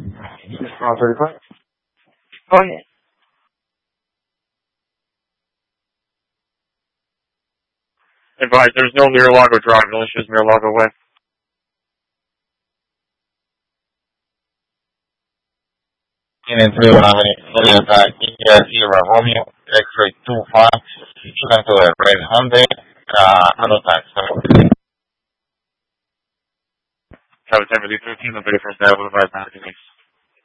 35? Go ahead. Advise, there's no Mar-a-Lago Drive. It only shows Mar-a-Lago Way. Unit 311, Sierra Romeo, X-ray 25, looking to the red Hyundai, auto tax. Travis Henry 13, the 31st Avenue, 5 Mountain.